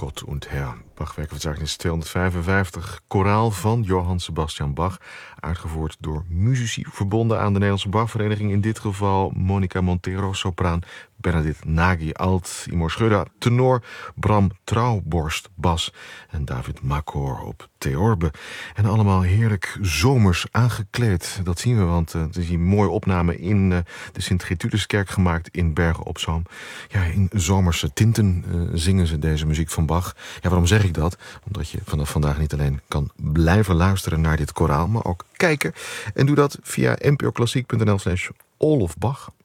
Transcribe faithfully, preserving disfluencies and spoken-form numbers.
Gott und Herr. Bachwerkverzeichnis tweehonderdvijfenvijftig, koraal van Johann Sebastian Bach. Uitgevoerd door muzici verbonden aan de Nederlandse Bachvereniging. In dit geval Monica Montero, sopraan, Bernadette Nagy, alt, Imor Schudda, tenor, Bram Trouwborst, bas en David Makor op theorbe. En allemaal heerlijk zomers aangekleed. Dat zien we, want uh, het is een mooie opname in uh, de Sint-Gertrudeskerk gemaakt in Bergen op Zoom. Ja, in zomerse tinten uh, zingen ze deze muziek van Bach. Ja, waarom zeg ik dat? Omdat je vanaf vandaag niet alleen kan blijven luisteren naar dit koraal, maar ook kijken. En doe dat via n p o klassiek punt n l slash all of Bach.